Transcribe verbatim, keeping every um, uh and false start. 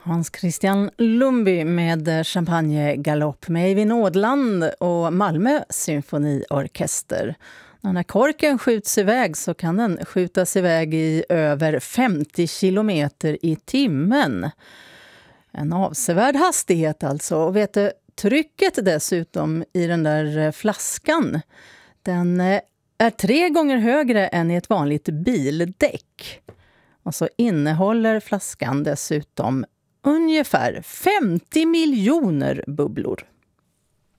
Hans Christian Lundby med Champagne Galopp med Eivind Ådland och Malmö symfoniorkester. När korken skjuts iväg så kan den skjutas iväg i över femtio kilometer i timmen. En avsevärd hastighet alltså. Och vet du, trycket dessutom i den där flaskan, den är tre gånger högre än i ett vanligt bildäck. Och så innehåller flaskan dessutom ungefär femtio miljoner bubblor.